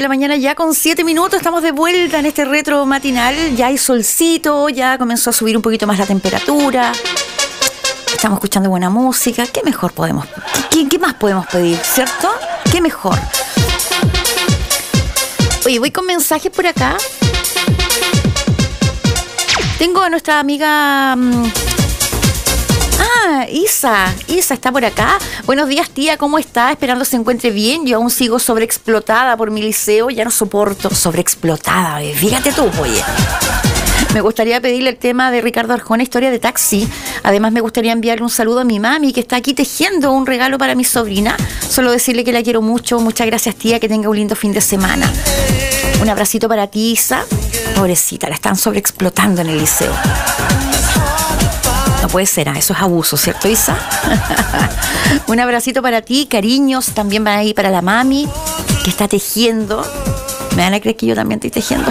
de la mañana ya con 7 minutos. Estamos de vuelta en este retro matinal. Ya hay solcito, ya comenzó a subir un poquito más la temperatura. Estamos escuchando buena música. ¿Qué mejor podemos? ¿Qué más podemos pedir, cierto? ¿Qué mejor? Oye, voy con mensajes por acá. Tengo a nuestra amiga... Isa está por acá. Buenos días, tía, ¿cómo está? Esperando se encuentre bien. Yo aún sigo sobreexplotada por mi liceo. Ya no soporto. Sobreexplotada, fíjate tú, oye. Me gustaría pedirle el tema de Ricardo Arjona, Historia de Taxi. Además, me gustaría enviarle un saludo a mi mami, que está aquí tejiendo un regalo para mi sobrina. Solo decirle que la quiero mucho. Muchas gracias, tía, que tenga un lindo fin de semana. Un abracito para ti, Isa. Pobrecita, la están sobreexplotando en el liceo. No puede ser, eso es abuso, ¿cierto, Isa? Un abracito para ti, cariños, también van ahí para la mami, que está tejiendo. ¿Me van a creer que yo también estoy tejiendo?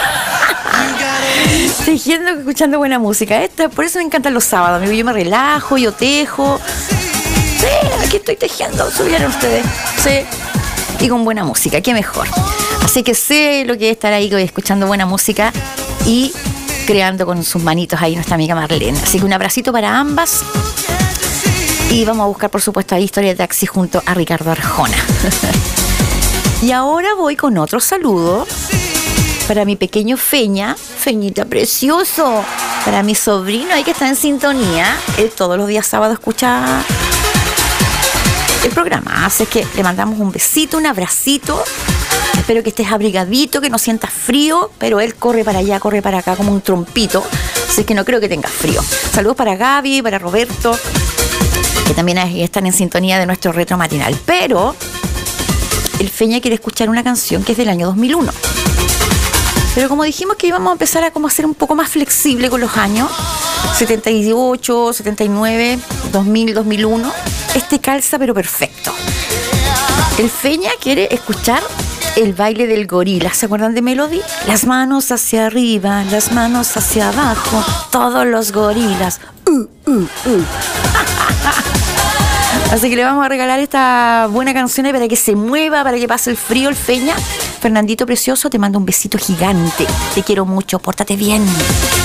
Tejiendo, escuchando buena música. Por eso me encantan los sábados, amigo. Yo me relajo, yo tejo. Sí, aquí estoy tejiendo, subieron ustedes. Sí, y con buena música, qué mejor. Así que sé lo que es estar ahí escuchando buena música y creando con sus manitos ahí nuestra amiga Marlene. Así que un abracito para ambas. Y vamos a buscar, por supuesto, ahí Historia de Taxi junto a Ricardo Arjona. Y ahora voy con otro saludo para mi pequeño Feñita precioso, para mi sobrino ahí que está en sintonía. Él todos los días sábados escucha el programa, así que le mandamos un besito, un abracito. Espero que estés abrigadito, que no sientas frío, pero él corre para allá, corre para acá como un trompito, así que no creo que tengas frío. Saludos para Gaby, para Roberto, que también están en sintonía de nuestro retro matinal. Pero el Feña quiere escuchar una canción que es del año 2001. Pero como dijimos que íbamos a empezar a como ser un poco más flexible con los años, 78, 79, 2000, 2001, calza pero perfecto. El Feña quiere escuchar el baile del gorila. ¿Se acuerdan de Melody? Las manos hacia arriba, las manos hacia abajo, todos los gorilas. Así que le vamos a regalar esta buena canción para que se mueva, para que pase el frío, el Feña. Fernandito precioso, te mando un besito gigante. Te quiero mucho, pórtate bien.